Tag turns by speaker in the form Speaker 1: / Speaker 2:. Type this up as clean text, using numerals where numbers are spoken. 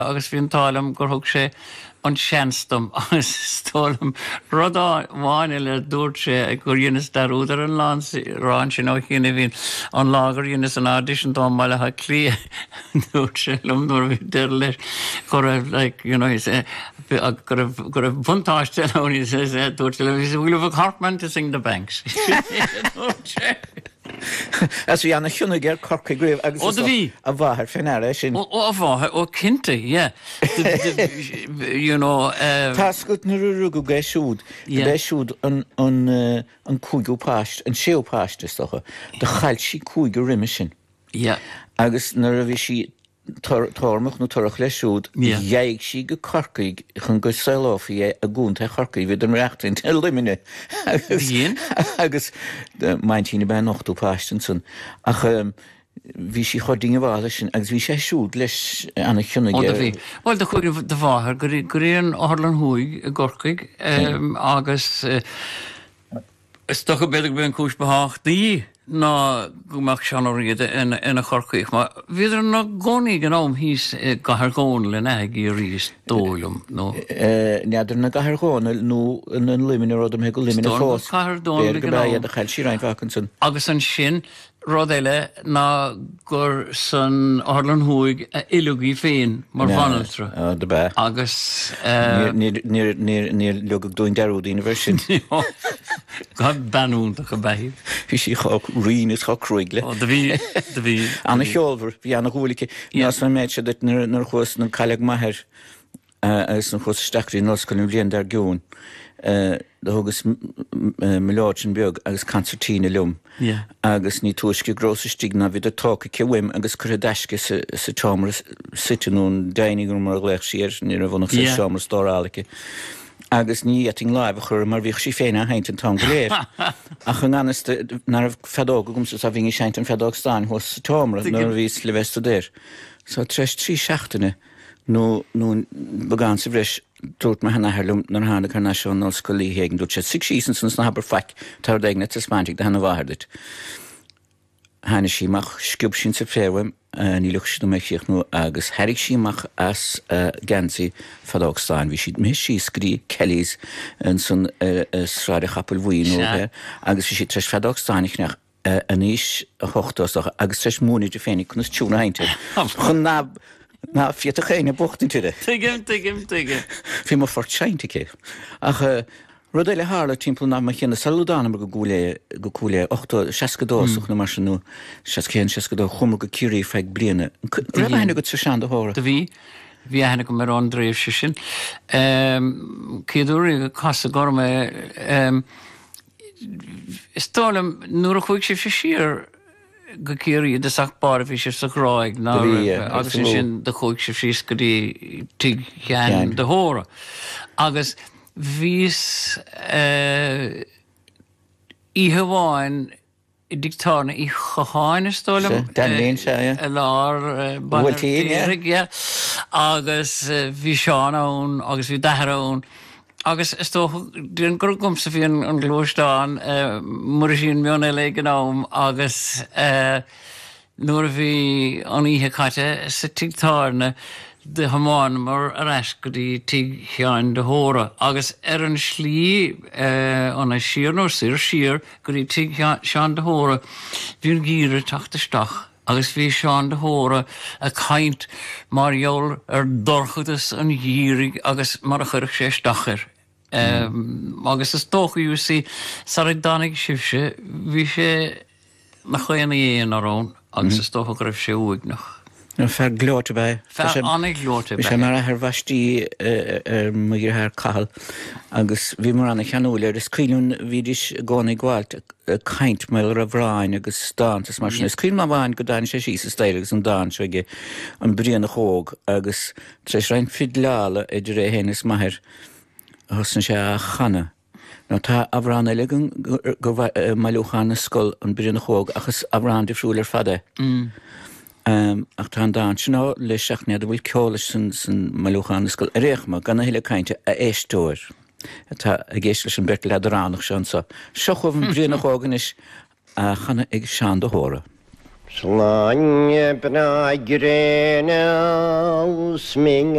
Speaker 1: agus bhíon tálam gur thug sé an seanstom agus stólam rudá bháin le dúirt sé ag gur dhéananas darúdar an rán sin ó chéana bhíon an lágar dhéananas an audition dá maiile ha clí dúirt sé lumúir bhí deir leis gur gur buntáiste óí dúirt le bhí bhfuil bh Hartman to sing the banks.
Speaker 2: As bhí anna siúna gur corca gréibh agus a bháthair féinara sin.
Speaker 1: Ó bháthair ó cinnta,
Speaker 2: Táscut na ruú go siúd, siúd an cúigú páist, an séú páiste socha, de chail sí cúigú riime sin. Agus na ra bhí sí tórmach nó torach le siúd, dhéag sí go corcaig chun go saoláfií a gúnta corcaí bhí an reachtain te limine. Agus maintína ben 8ú páistan san. Ach bhí sí chodinge bhála sin, agus bhí sé siúd leis anna chiúna
Speaker 1: bhí. Bhil de chuir de bháthair guríon álan thuig a gorcaig agus stocha beidir ben cúis beháchtaí ná gomach seanóíide ina chorcaíoch, má bhíidir na gcónaí an ám híos gahar gcóna le ag í rís dóilm nó?
Speaker 2: Neadidir na gahar gcóna nó an limine rodm he go limine fós.
Speaker 1: Gahar dóna
Speaker 2: a chail sí rein facanson.
Speaker 1: Agus an sin rud éile ná gur san álan thuig ilúgaí féin mar bhanaltra.
Speaker 2: De be.
Speaker 1: Agus
Speaker 2: níor legadh dúin deúdaína bhar sin.
Speaker 1: Ga banúnta go behíh.
Speaker 2: Bhí sí riine chá cruigle.
Speaker 1: De bhí.
Speaker 2: Anna cheolbhar, bhí anna gúlacha. Nás na méid se dit nar chuas na caileag maithir agus na chuas steachtaí nóscoilm blion dar gún. Thugus meláidin beag agus concertína lum. Agus ní tuaisce grosistí na bhí a tóca cehfuim agus chur deisce sa teamara sitanún déananig mar leich siar ní a bhnach sa teamara stórálacha. Agus ní eting láimh chur mar bhíh sí féin a haint an tá go léir. A chun anasta nar fedóga gom sa bhín seint an fedógstáin hos sa teamara nó bhís le vestadéir. Sa treis trí seachtainna nó bagán sa bhreis dúirt me hena herlum nar hána carnáisiún scoilí hégan dúirt sé 6 sísan san na habar feic tar déagna tasmántic de hena bhahardit. Hána síach sciúb sin sa fréhfuim ní luch sin meicíoch nó agus herig síach as gansaí fadógstáin. Bhí siad mé sí scrí Kellys an san sráide chapel bhuií agus bhí si treis fadógstáinich nach a níos a chochtásach agus treis múnidir féinnig chun túna hainte. Chun ná fiata chéine bochtain tuide.
Speaker 1: Tuigim.
Speaker 2: Bhí mar fortseinte cé. Ach rud éile hála timppla ná mar chéanna salúdána go cúile 8 na mar sinú 62 chumar go ciúí feig bliana. Raibhna go seán thóra.
Speaker 1: De bhí hena go mar an dréomh sin. Céadúí go casa gorma istálam nuair a chuig sé sír go céirí de sacbáir bhí sé sa ráig ná agus sin de chuig sé fís go dtí chean de thóra. Agus vís ihe bháin I dictána I choháin istólam.
Speaker 2: Danlíonn sé,
Speaker 1: lár
Speaker 2: bhfuiltíín,
Speaker 1: agus bhí seán ón, agus bhí dahar ón. Agus dyn grwgwm sa fi yn glwysda'n mwr sy'n mewn ele gynnawn agus nŵr fi o'n I hecate sa tigtarna de hamán mar aras gyda tig hian de hóra. Agus yn slí o'n sir nôr sir gyda tig hian de hóra fi'n gyr tach de stach. Agus bhí seán de hóra a caint mar jóol dorchudas an gírig agus mar a chuirich sé stachir. Agus is tóchaú sí sa danig sibse bhí sé na chuanna dhéana arón agus is tócha go raibh sé uignach.
Speaker 2: Fer glóta bheith.
Speaker 1: Fer annig glóta bheith.
Speaker 2: Bhí sé mar a bhaistí muir thar cathal agus bhí mar anna cheanúil is cíún bhídis gána gháilt caint me a bhráin agus dáantas mar sin. Is cíún má bháin go dain sé sí sa stéile agus an dáin seige an bríonna chóg agus treis rein fidlála idir ré hénas maithir hosan sé a chana. No tá abrán eiligan go maiúchan na scoil an bríonna chóg agus abrán de friúil fada. Ach tá an dáin sin á le seachnead a bhfuil ceolalas san maiúchan na scoil a réachma ganna heile cainte a éistóir. Tá a ggéis leis an bert le ránach sean sa. Seochh an bríonna chógan is a chana ag seán de hóra.
Speaker 3: Slánne bna gréna úsming